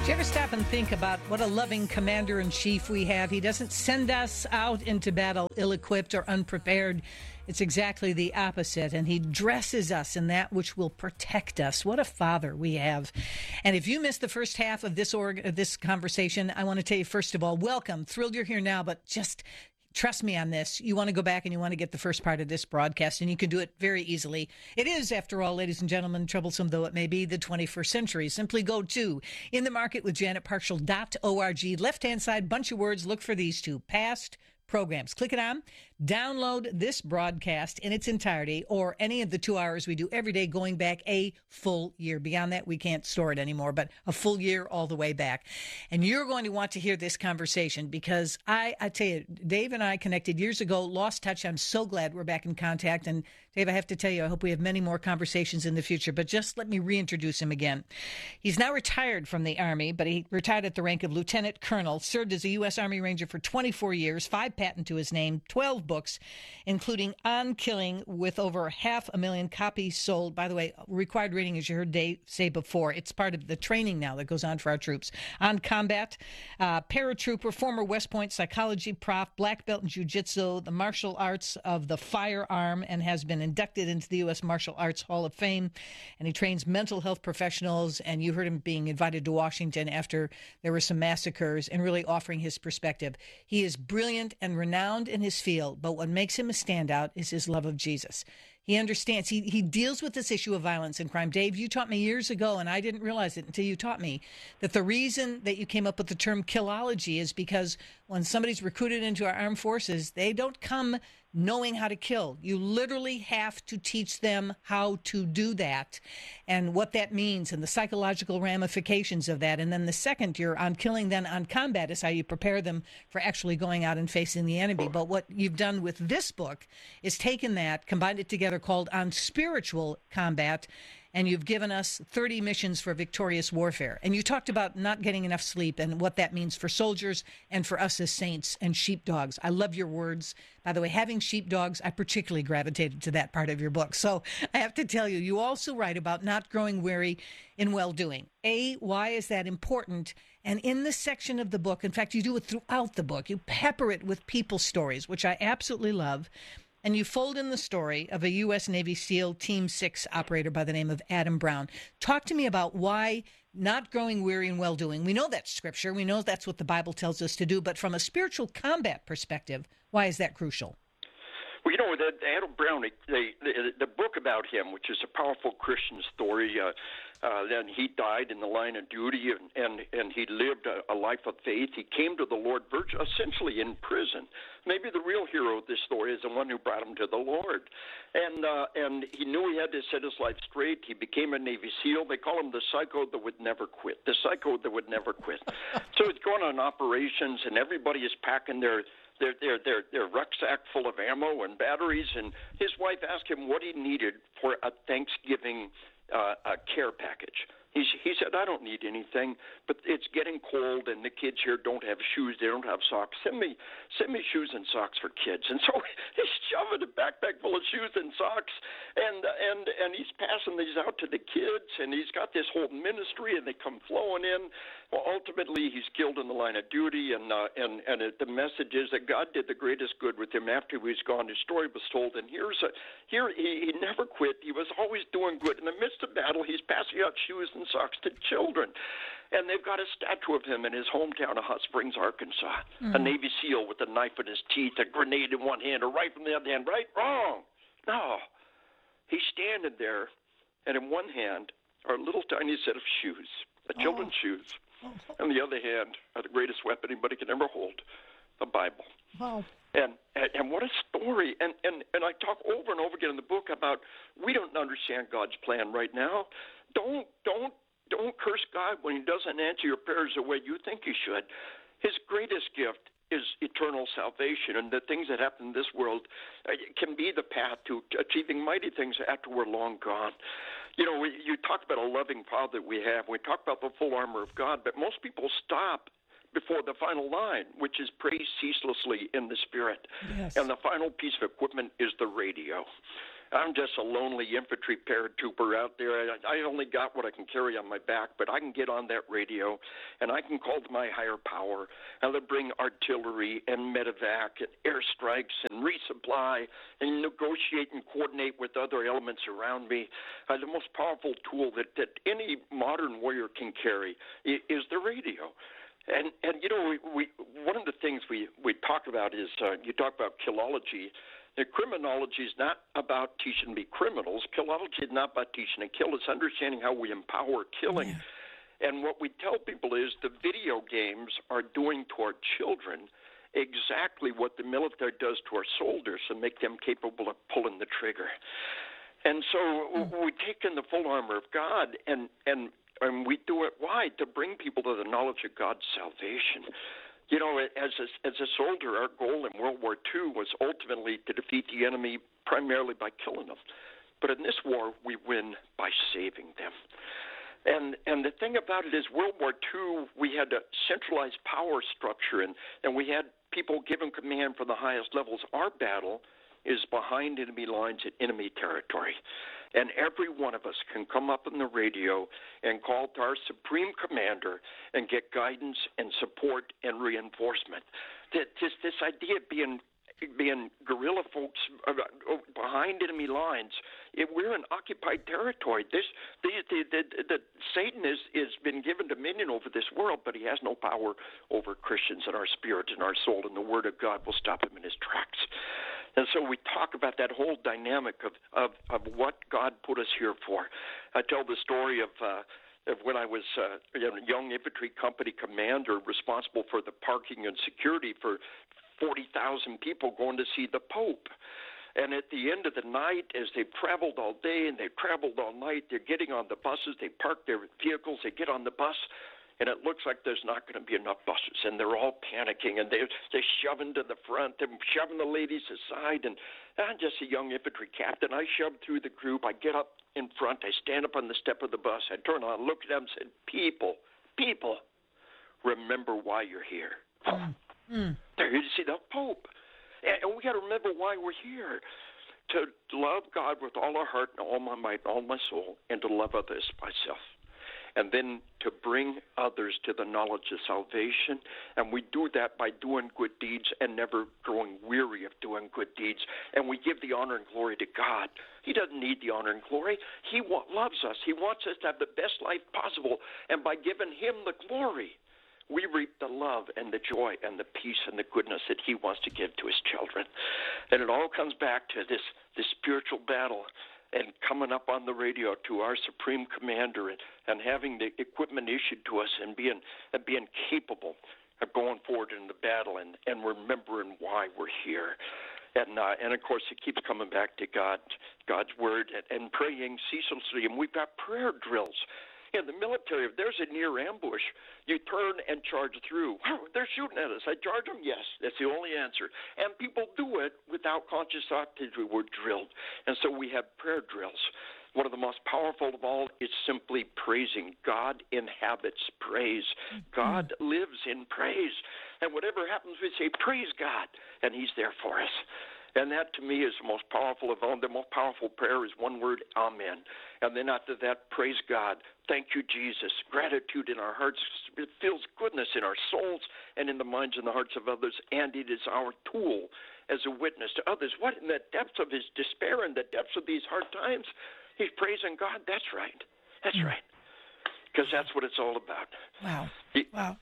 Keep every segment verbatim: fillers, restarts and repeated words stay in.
Do you ever stop and think about what a loving commander-in-chief we have? He doesn't send us out into battle ill-equipped or unprepared. It's exactly the opposite, and he dresses us in that which will protect us. What a father we have. And if you missed the first half of this org- this conversation, I want to tell you, first of all, welcome. Thrilled you're here now, but just trust me on this. You want to go back and you want to get the first part of this broadcast, and you can do it very easily. It is, after all, ladies and gentlemen, troublesome though it may be, the twenty-first century. Simply go to in the market with janet partial dot org. Left-hand side, bunch of words. Look for these two. Past programs. Click it on. Download this broadcast in its entirety, or any of the two hours we do every day going back a full year. Beyond that, we can't store it anymore, but a full year all the way back. And you're going to want to hear this conversation because I, I tell you, Dave and I connected years ago, lost touch. I'm so glad we're back in contact. And Dave, I have to tell you, I hope we have many more conversations in the future, but just let me reintroduce him again. He's now retired from the Army, but he retired at the rank of Lieutenant Colonel, served as a U S. Army Ranger for twenty-four years, five patent to his name, twelve books, including On Killing, with over half a million copies sold. By the way, required reading, as you heard Dave say before. It's part of the training now that goes on for our troops. On Combat, uh, paratrooper, former West Point psychology prof, black belt in jiu-jitsu, the martial arts of the firearm, and has been inducted into the U S. Martial Arts Hall of Fame. And he trains mental health professionals, and you heard him being invited to Washington after there were some massacres and really offering his perspective. He is brilliant and renowned in his field, but what makes him a standout is his love of Jesus. He understands, he, he deals with this issue of violence and crime. Dave, you taught me years ago, and I didn't realize it until you taught me, that the reason that you came up with the term killology is because when somebody's recruited into our armed forces, they don't come knowing how to kill. You literally have to teach them how to do that and what that means and the psychological ramifications of that. And then the second, you're on killing, then on combat is how you prepare them for actually going out and facing the enemy. But what you've done with this book is taken that, combined it together, called On Spiritual Combat, and you've given us thirty missions for victorious warfare. And you talked about not getting enough sleep and what that means for soldiers and for us as saints and sheepdogs. I love your words. By the way, having sheepdogs, I particularly gravitated to that part of your book. So I have to tell you, you also write about not growing weary in well-doing. A, why is that important? And in this section of the book, in fact, you do it throughout the book, you pepper it with people stories, which I absolutely love. And you fold in the story of a U S. Navy SEAL Team six operator by the name of Adam Brown. Talk to me about why not growing weary in well-doing. We know that's scripture. We know that's what the Bible tells us to do. But from a spiritual combat perspective, why is that crucial? Well, you know, the, Adam Brown, the, the, the book about him, which is a powerful Christian story, uh, uh, then he died in the line of duty, and, and, and he lived a, a life of faith. He came to the Lord virtually, essentially in prison. Maybe the real hero of this story is the one who brought him to the Lord. And uh, and he knew he had to set his life straight. He became a Navy SEAL. They call him the psycho that would never quit, the psycho that would never quit. So he's going on operations, and everybody is packing their Their, their, their, their rucksack full of ammo and batteries, and his wife asked him what he needed for a Thanksgiving uh, a care package. He, he said, I don't need anything, but it's getting cold, and the kids here don't have shoes. They don't have socks. Send me send me shoes and socks for kids. And so he's shoving a backpack full of shoes and socks, and, and, and he's passing these out to the kids, and he's got this whole ministry, and they come flowing in. Well, ultimately, he's killed in the line of duty, and uh, and and it, the message is that God did the greatest good with him after he was gone. His story was told, and here's a here he, he never quit. He was always doing good. In the midst of battle, he's passing out shoes and socks to children, and they've got a statue of him in his hometown of Hot Springs, Arkansas. Mm. A Navy SEAL with a knife in his teeth, a grenade in one hand, a rifle in the other hand. Right? Wrong? No. He's standing there, and in one hand are a little tiny set of shoes, a children's oh. shoes. On the other hand, are the greatest weapon anybody can ever hold, the Bible. Wow. And, and and what a story. And, and, and I talk over and over again in the book about we don't understand God's plan right now. Don't don't don't curse God when he doesn't answer your prayers the way you think he should. His greatest gift is eternal salvation, and the things that happen in this world uh, can be the path to achieving mighty things after we're long gone. You know, we, you talk about a loving Father that we have. We talk about the full armor of God, but most people stop before the final line, which is praise ceaselessly in the Spirit. Yes. And the final piece of equipment is the radio. I'm just a lonely infantry paratrooper out there. I, I only got what I can carry on my back, but I can get on that radio, and I can call to my higher power, and they'll bring artillery and medevac and airstrikes and resupply and negotiate and coordinate with other elements around me. Uh, the most powerful tool that, that any modern warrior can carry is, is the radio. And, and you know, we, we, one of the things we, we talk about is uh, you talk about killology. The criminology is not about teaching to be criminals. Killology is not about teaching to kill. It's understanding how we empower killing. Yeah. And what we tell people is the video games are doing to our children exactly what the military does to our soldiers and make them capable of pulling the trigger. And so mm. we take in the full armor of God, and, and, and we do it, why? To bring people to the knowledge of God's salvation. You know, as a, as a soldier, our goal in World War Two was ultimately to defeat the enemy primarily by killing them. But in this war, we win by saving them. And and the thing about it is, World War Two, we had a centralized power structure, and, and we had people given command from the highest levels. Our battle is behind enemy lines in enemy territory. And every one of us can come up on the radio and call to our supreme commander and get guidance and support and reinforcement. That this, this idea of being being guerrilla folks behind enemy lines, it, we're in occupied territory. This the, the, the, the Satan is is been given dominion over this world, but he has no power over Christians and our spirit and our soul. And the Word of God will stop him in his tracks. And so we talk about that whole dynamic of, of, of what God put us here for. I tell the story of uh, of when I was uh, a young infantry company commander responsible for the parking and security for forty thousand people going to see the Pope. And at the end of the night, as they've traveled all day and they've traveled all night, they're getting on the buses, they park their vehicles, they get on the bus, and it looks like there's not going to be enough buses, and they're all panicking, and they're, they're shoving to the front, they're shoving the ladies aside, and I'm just a young infantry captain. I shove through the group, I get up in front, I stand up on the step of the bus, I turn on, look at them, and said, people, people, remember why you're here. Mm. Mm. They're here to see the Pope, and, and we got to remember why we're here, to love God with all our heart and all my might and all my soul, and to love others myself. And then to bring others to the knowledge of salvation. And we do that by doing good deeds and never growing weary of doing good deeds. And we give the honor and glory to God. He doesn't need the honor and glory. He wa- loves us. He wants us to have the best life possible. And by giving him the glory, we reap the love and the joy and the peace and the goodness that he wants to give to his children. And it all comes back to this, this spiritual battle and coming up on the radio to our supreme commander and, and having the equipment issued to us and being and being capable of going forward in the battle and, and remembering why we're here. And uh, and of course it keeps coming back to God, God's word and, and praying ceaselessly. And we've got prayer drills. In the military, if there's a near ambush, you turn and charge through. Oh, they're shooting at us. I charge them? Yes. That's the only answer. And people do it without conscious thought that we were drilled. And so we have prayer drills. One of the most powerful of all is simply praising. God inhabits praise. God mm-hmm. lives in praise. And whatever happens, we say, praise God, and he's there for us. And that, to me, is the most powerful of all. The most powerful prayer is one word, amen. And then after that, praise God. Thank you, Jesus. Gratitude in our hearts. It feels goodness in our souls and in the minds and the hearts of others. And it is our tool as a witness to others. What, in the depths of his despair and the depths of these hard times, he's praising God. That's right. That's mm. right. Because that's what it's all about. Wow. He, wow.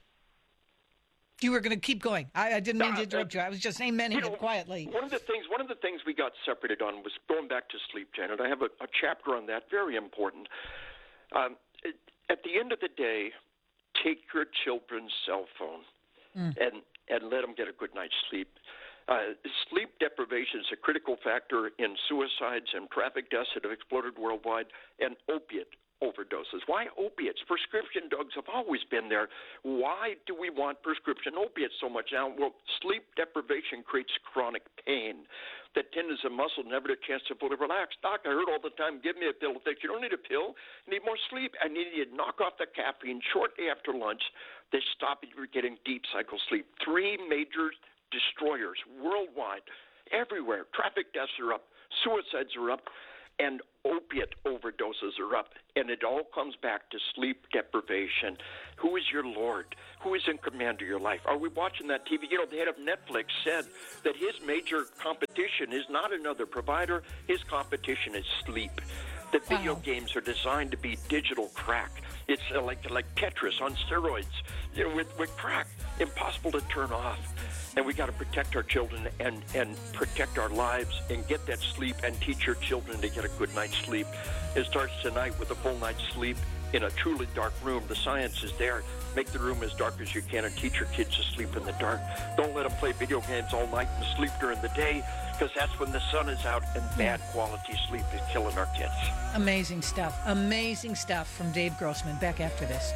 You were going to keep going. I, I didn't mean to interrupt you. I was just amening you know, it quietly. One of the things, one of the things we got separated on was going back to sleep, Janet. I have a, a chapter on that, very important. Um, it, at the end of the day, take your children's cell phone mm. and and let them get a good night's sleep. Uh, sleep deprivation is a critical factor in suicides and traffic deaths that have exploded worldwide, and opiate overdoses. Why opiates? Prescription drugs have always been there. Why do we want prescription opiates so much now? Well, sleep deprivation creates chronic pain. The tendons and muscle never get a chance to fully relax. Doc, I heard all the time, give me a pill. You don't need a pill. You need more sleep. I need you to knock off the caffeine shortly after lunch. They stop you from getting deep cycle sleep. Three major destroyers worldwide, everywhere. Traffic deaths are up. Suicides are up, and opiate overdoses are up, and it all comes back to sleep deprivation. Who is your Lord? Who is in command of your life? Are we watching that T V? You know, the head of Netflix said that his major competition is not another provider. His competition is sleep. The video wow. games are designed to be digital crack. It's uh, like like Tetris on steroids, you know, with, with crack. Impossible to turn off. And we got to protect our children and, and protect our lives and get that sleep and teach your children to get a good night's sleep. It starts tonight with a full night's sleep in a truly dark room. The science is there. Make the room as dark as you can and teach your kids to sleep in the dark. Don't let them play video games all night and sleep during the day, because that's when the sun is out and bad quality sleep is killing our kids. Amazing stuff. Amazing stuff from Dave Grossman. Back after this.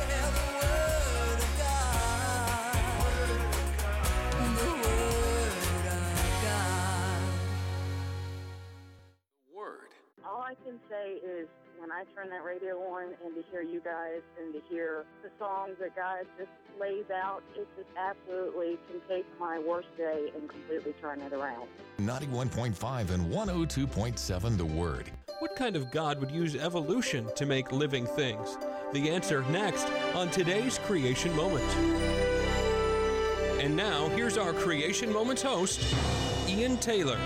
All I can say is when I turn that radio on and to hear you guys and to hear the songs that God just lays out, it just absolutely can take my worst day and completely turn it around. ninety-one point five and one oh two point seven The Word. What kind of God would use evolution to make living things? The answer next on today's Creation Moment. And now, here's our Creation Moments host, Ian Taylor.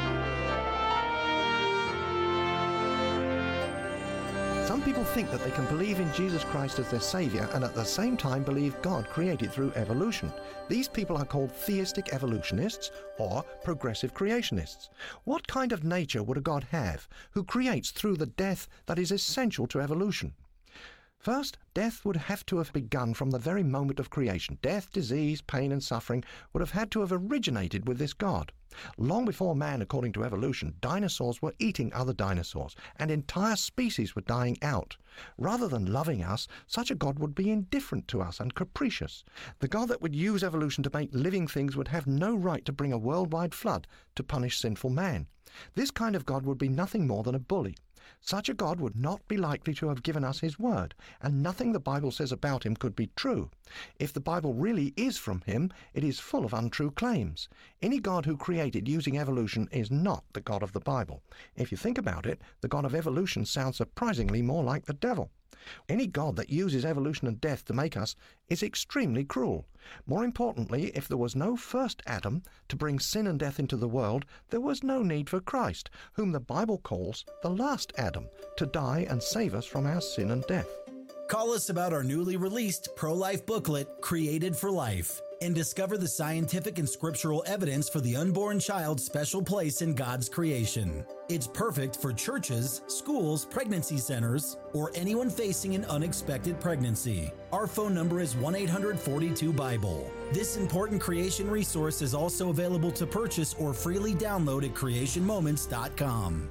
Some people think that they can believe in Jesus Christ as their Savior and at the same time believe God created through evolution. These people are called theistic evolutionists or progressive creationists. What kind of nature would a God have who creates through the death that is essential to evolution? First, death would have to have begun from the very moment of creation. Death, disease, pain and suffering would have had to have originated with this God. Long before man, according to evolution, dinosaurs were eating other dinosaurs, and entire species were dying out. Rather than loving us, such a God would be indifferent to us and capricious. The God that would use evolution to make living things would have no right to bring a worldwide flood to punish sinful man. This kind of God would be nothing more than a bully. Such a God would not be likely to have given us his word, and nothing the Bible says about him could be true. If the Bible really is from him, it is full of untrue claims. Any God who created using evolution is not the God of the Bible. If you think about it, the God of evolution sounds surprisingly more like the devil. Any God that uses evolution and death to make us is extremely cruel. More importantly, if there was no first Adam to bring sin and death into the world, there was no need for Christ, whom the Bible calls the last Adam, to die and save us from our sin and death. Call us about our newly released pro-life booklet, Created for Life, and discover the scientific and scriptural evidence for the unborn child's special place in God's creation. It's perfect for churches, schools, pregnancy centers, or anyone facing an unexpected pregnancy. Our phone number is one eight hundred forty-two Bible. This important creation resource is also available to purchase or freely download at creation moments dot com.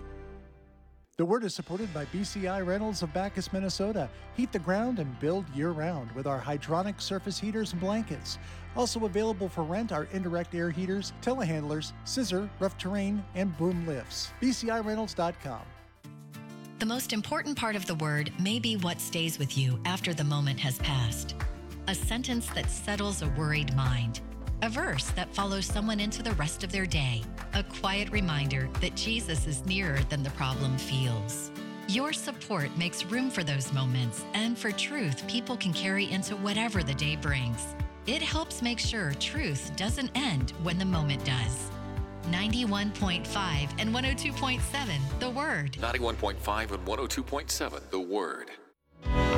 The Word is supported by B C I Rentals of Bacchus, Minnesota. Heat the ground and build year-round with our hydronic surface heaters and blankets. Also available for rent are indirect air heaters, telehandlers, scissor, rough terrain, and boom lifts. B C I rentals dot com. The most important part of the Word may be what stays with you after the moment has passed. A sentence that settles a worried mind. A verse that follows someone into the rest of their day. A quiet reminder that Jesus is nearer than the problem feels. Your support makes room for those moments and for truth people can carry into whatever the day brings. It helps make sure truth doesn't end when the moment does. ninety-one point five and one oh two point seven, The Word. ninety-one point five and one oh two point seven, The Word.